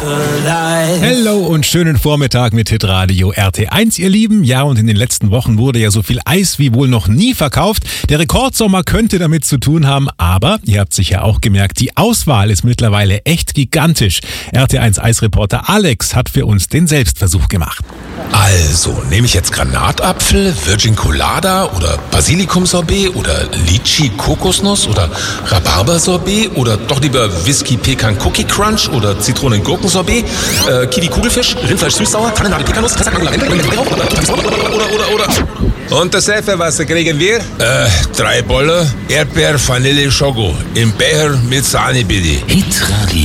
Hello und schönen Vormittag mit Hitradio RT1, ihr Lieben. Ja, und in den letzten Wochen wurde ja so viel Eis wie wohl noch nie verkauft. Der Rekordsommer könnte damit zu tun haben, aber ihr habt sicher auch gemerkt, die Auswahl ist mittlerweile echt gigantisch. RT1 Eisreporter Alex hat für uns den Selbstversuch gemacht. Also, nehme ich jetzt Granatapfel, Virgin Colada oder Basilikum-Sorbet oder Litchi-Kokosnuss oder Rhabarber-Sorbet oder doch lieber Whisky-Pekan-Cookie-Crunch oder Zitronen-Gurken-Sorbet, Kiwi-Kugelfisch, Rindfleisch-Süßsauer, Tannennadelpekanuss, oder. Und das Selfe, was kriegen wir? 3 Bolle, Erdbeer, Vanille, Schoko. Im Becher mit Sahne, bitte. Hitradio.